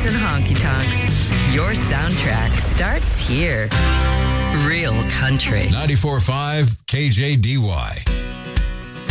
tonks and honky tonks. Your soundtrack starts here. Real country. 94.5 KJDY.